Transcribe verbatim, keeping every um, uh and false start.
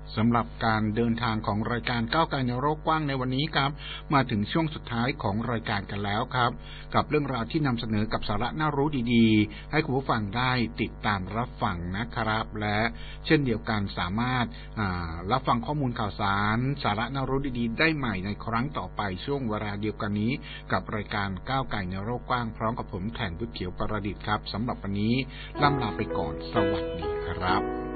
สำหรับการเดินทางของรายการก้าวไกลในโลกกว้างในวันนี้ครับมาถึงช่วงสุดท้ายของรายการกันแล้วครับกับเรื่องราวที่นำเสนอกับสาระน่ารู้ดีๆให้คุณผู้ฟังได้ติดตามรับฟังนะครับและเช่นเดียวกันสามารถรับฟังข้อมูลข่าวสารสาระน่ารู้ดีๆได้ใหม่ในครั้งต่อไปช่วงเวลาเดียวกันนี้กับรายการก้าวไกลในโลกกว้างพร้อมกับผมแทนบุตรเขียวประดิษฐ์ครับสำหรับวันนี้ล่ำลาไปก่อนสวัสดีครับ